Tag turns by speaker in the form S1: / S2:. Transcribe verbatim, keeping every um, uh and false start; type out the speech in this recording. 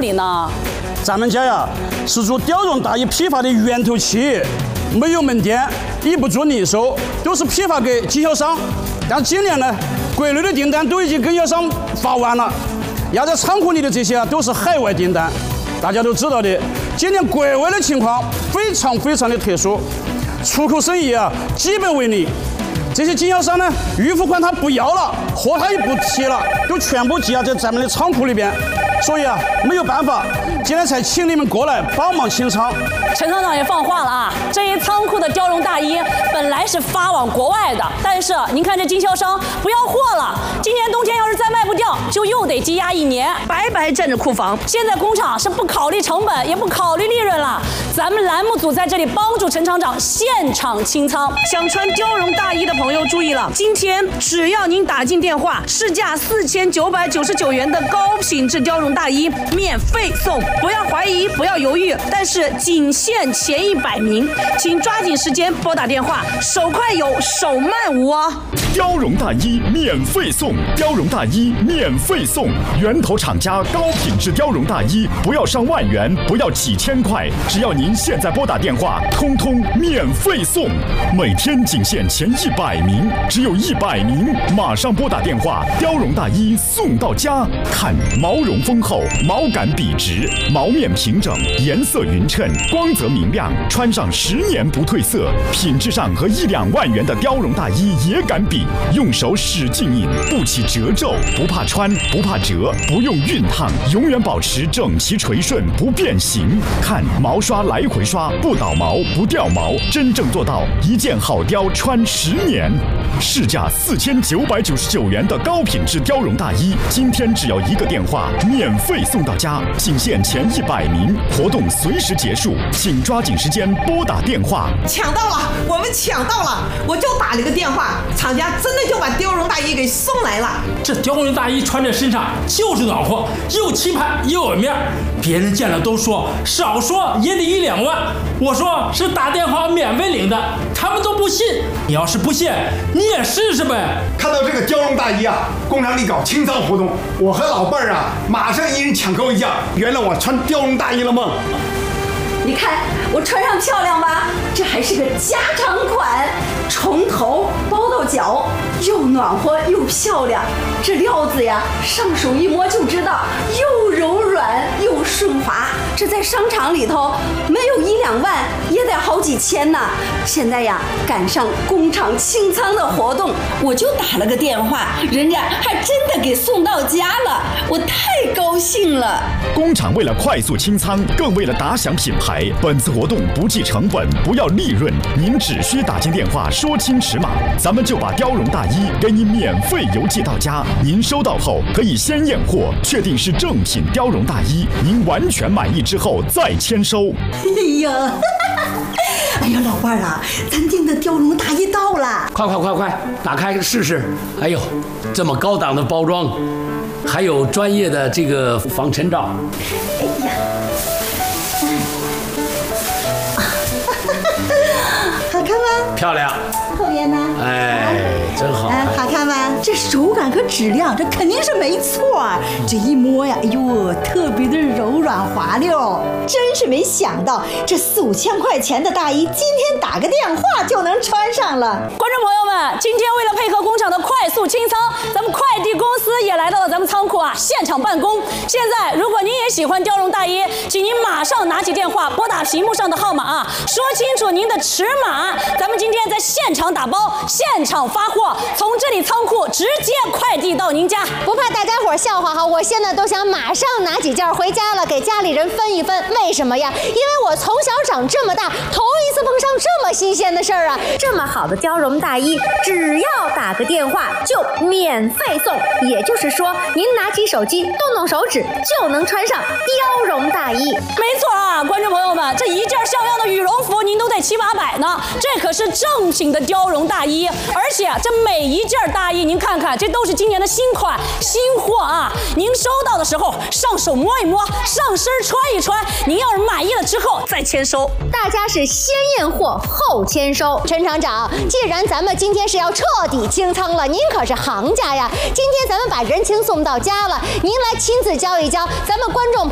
S1: 理呢？
S2: 咱们家呀是做貂绒大衣批发的源头企业，没有门店，也不做零售，都是批发给经销商。但今年呢，国内的订单都已经经销商发完了，压在仓库里的这些啊都是海外订单。大家都知道的，今年国外的情况非常非常的特殊，出口生意啊基本为零。这些经销商呢，预付款他不要了，货他也不提了，都全部积压在咱们的仓库里边。所以啊，没有办法，今天才请你们过来帮忙清仓。
S1: 陈厂长也放话了啊，这一仓库的貂绒大衣本来是发往国外的，但是您看这经销商不要货了，今年冬天要是再卖不掉，就又得积压一年，白白占着库房。现在工厂是不考虑成本，也不考虑利润了。咱们栏目组在这里帮助陈厂长现场清仓。
S3: 想穿貂绒大衣的朋友注意了，今天只要您打进电话，市价四千九百九十九元的高品质貂绒大衣免费送，不要怀疑，不要犹豫，但是仅限前一百名，请抓紧时间拨打电话，手快有，手慢无哦。
S4: 貂绒大衣免费送，貂绒大衣免费送，源头厂家高品质貂绒大衣，不要上万元，不要几千块，只要您现在拨打电话，通通免费送，每天仅限前一百名，只有一百名，马上拨打电话，貂绒大衣送到家。看毛绒丰厚，毛感笔直，毛面平整，颜色匀称，光泽明亮，穿上十年不褪色，品质上和一两万元的貂绒大衣也敢比。用手使劲印，不起褶皱，不怕穿，不怕折，不用熨烫，永远保持整齐垂顺，不变形。看毛刷来回刷，不倒毛，不掉毛，真正做到一件好貂穿十年。市价四千九百九十九元的高品质貂绒大衣，今天只要一个电话，免费送到家，仅限前一百名，活动随时结束，请抓紧时间拨打电话。
S5: 抢到了，我们抢到了！我就打了个电话，厂家真的就把貂绒大衣给送来了。
S6: 这貂绒大衣穿在身上就是暖和，又气派又有面，别人见了都说少说也得一两万。我说是打电话免费领的，他们都不信。你要是不信，你也试试呗。
S7: 看到这个貂绒大衣啊，工厂里搞清仓活动，我和老伴儿啊，马上一人抢购一件，圆了我穿貂绒大衣的梦。
S8: 你看我穿上漂亮吧？这还是个加长款，从头包到脚，又暖和又漂亮。这料子呀，上手一摸就知道，又柔软又顺滑。这在商场里头没有一两万，也得好几千呢。现在呀，赶上工厂清仓的活动，我就打了个电话，人家还真的给送到家了，我太高兴了。
S4: 工厂为了快速清仓，更为了打响品牌，本次活动不计成本，不要利润，您只需打进电话说清尺码，咱们就把貂绒大衣给你免费邮寄到家。您收到后可以先验货，确定是正品貂绒大衣，您完全满意之后再签收。
S8: 哎呀，哎呀，老伴儿啊，咱订的貂绒大衣到了，
S6: 快快快快，打开试试！哎呦，这么高档的包装，还有专业的这个防尘罩。
S8: 哎呀，好看吗？
S6: 漂亮。
S8: 后边呢？
S6: 哎，真好看。
S8: 啊，好看吗？这手感和质量，这肯定是没错。这一摸呀，哎呦，特别的柔软滑溜，真是没想到，这四五千块钱的大衣，今天打个电话就能穿上了。
S1: 观众朋友们，今天为了配合工厂的快速清仓，咱们快递公司也来到了咱们仓库啊，现场办公。现在，如果您也喜欢貂绒大衣，请您马上拿起电话，拨打屏幕上的号码啊，说清楚您的尺码，咱们今天在现场打包，现场发货，从这里仓库直接快递到您家。
S9: 不怕大家伙笑话哈，我现在都想马上拿几件回家了，给家里人分一分。为什么呀？因为我从小长这么大，头一次碰上这么新鲜的事儿啊！这么好的貂绒大衣，只要打个电话就免费送，也就是说，您拿起手机，动动手指就能穿上貂绒大衣。
S1: 没错啊，观众朋友们，这一件像样的羽绒服您都得七八百呢，这可是正品的貂绒大衣，而且这每一件大衣您看看，这都是今年的新款新货啊！您收到的时候上手摸一摸，上身穿一穿，您要是满意了之后再签收。
S9: 大家是先验货后签收。陈厂长，既然咱们今天是要彻底清仓了，您可是行家呀！今天咱们把人情送到家了，您来亲自教一教咱们观众